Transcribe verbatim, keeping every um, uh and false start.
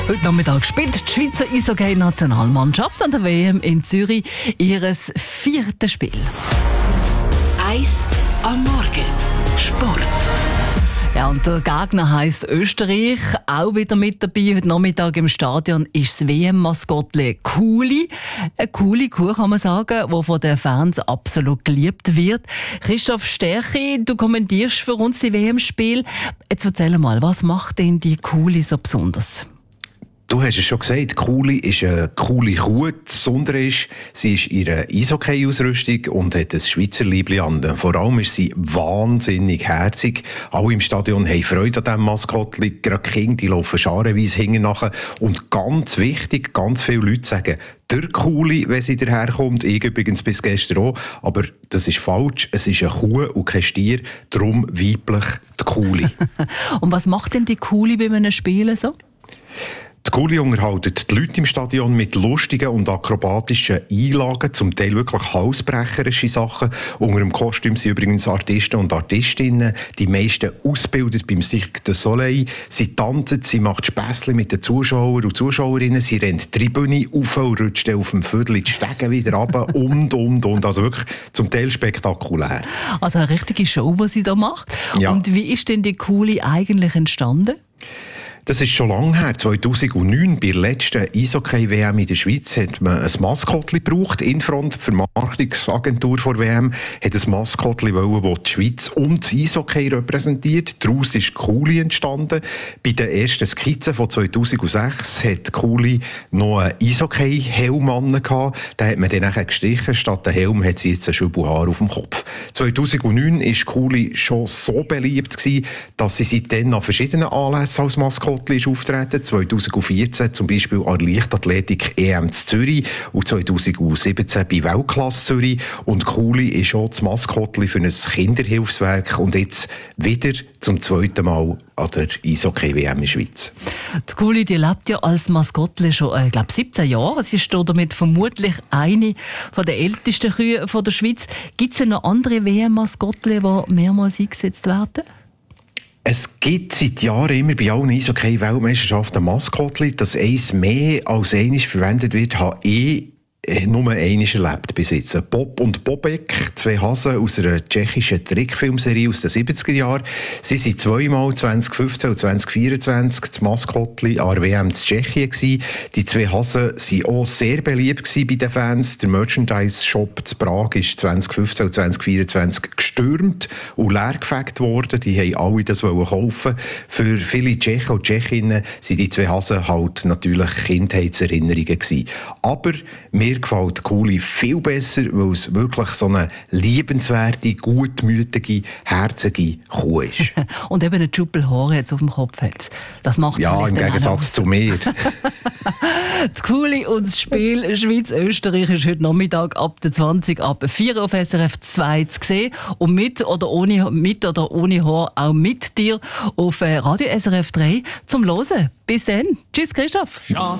Heute Nachmittag spielt die Schweizer Eishockey-Nationalmannschaft an der W M in Zürich ihres vierten Spiel. Eis am Morgen. Sport. Ja, und der Gegner heisst Österreich, auch wieder mit dabei. Heute Nachmittag im Stadion ist das W M-Maskottchen Kuli. Eine coole Kuh, kann man sagen, die von den Fans absolut geliebt wird. Christoph Sterchi, du kommentierst für uns die W M-Spiel. Jetzt erzähl mal, was macht denn die Kuli so besonders? Du hast es schon gesagt, Kuli ist eine coole Kuh. Das Besondere ist, sie ist ihre Eishockey-Ausrüstung und hat ein Schweizer Liebli an. Vor allem ist sie wahnsinnig herzig. Alle im Stadion haben Freude an diesem Maskottchen. Gerade die Kinder, die laufen scharenweise hinten nachher. Und ganz wichtig, ganz viele Leute sagen, der Kuli, wenn sie daherkommt. Ich übrigens bis gestern auch. Aber das ist falsch. Es ist eine Kuh und kein Stier. Darum weiblich die Kuli. Und was macht denn die Kuli bei einem Spiel so? Die Kuli unterhalten die Leute im Stadion mit lustigen und akrobatischen Einlagen, zum Teil wirklich halsbrecherische Sachen. Unter dem Kostüm sind übrigens Artisten und Artistinnen, die meisten ausgebildet beim Cirque du Soleil. Sie tanzen, sie macht Späßchen mit den Zuschauern und Zuschauerinnen, sie rennt die Tribüne auf und rutscht auf dem Viertel die Stege wieder runter und, und, und. Also wirklich zum Teil spektakulär. Also eine richtige Show, die sie da macht. Ja. Und wie ist denn die Kuli eigentlich entstanden? Das ist schon lange her. zweitausendneun, bei der letzten Eishockey-W M in der Schweiz, hat man ein Maskottchen gebraucht. Infront, die Vermarktungsagentur der W M, hat ein Maskottchen wollen, das die Schweiz und das Eishockey repräsentiert. Daraus ist Kuli entstanden. Bei den ersten Skizzen von zweitausendsechs hat Kuli noch einen Eishockey-Helm an. Den hat man dann nachher gestrichen. Statt dem Helm hat sie jetzt ein Schübbelhaar auf dem Kopf. zweitausendneun war Kuli schon so beliebt, dass sie seitdem an verschiedenen Anlässen als Maskottchen ist auftreten. zweitausendvierzehn zum Beispiel an der Leichtathletik E M zu Zürich und zweitausendsiebzehn bei Weltklasse Zürich. Und Kuli ist auch das Maskottchen für ein Kinderhilfswerk und jetzt wieder zum zweiten Mal an der Eishockey-W M in der Schweiz. Die Kuli, die lebt ja als Maskottchen schon, ich glaube, siebzehn Jahre. Sie ist damit vermutlich eine der ältesten Kühe der Schweiz. Gibt es noch andere W M-Maskottchen, die mehrmals eingesetzt werden? Es gibt seit Jahren immer bei allen Eishockey-Weltmeisterschaften Maskottchen, dass eins mehr als eines verwendet wird, habe ich nur eines erlebt bis jetzt. Bob und Bobek, zwei Hasen aus einer tschechischen Trickfilmserie aus den siebziger Jahren. Sie waren zweimal zwanzig fünfzehn und zwanzig vierundzwanzig das Maskottchen an der W M in Tschechien gewesen. Die zwei Hasen waren auch sehr beliebt bei den Fans. Der Merchandise-Shop in Prag ist zwanzig fünfzehn und zwanzig vierundzwanzig gestürmt und leergefegt worden. Die haben alle das kaufen. Für viele Tschechen und Tschechinnen waren die zwei Hasen halt natürlich Kindheitserinnerungen gewesen. Aber mir Mir gefällt Kuli viel besser, weil es wirklich so eine liebenswerte, gutmütige, herzige Kuh ist. Und eben ein Schüppelhaar jetzt auf dem Kopf hat. Das macht es ja, im Gegensatz zu mir. Die Kuli und das Spiel Schweiz-Österreich ist heute Nachmittag ab der zwanzig ab vier auf S R F zwei zu sehen. Und mit oder ohne, mit oder ohne Haar auch mit dir auf Radio S R F drei zum Hören. Bis dann. Tschüss, Christoph. Chante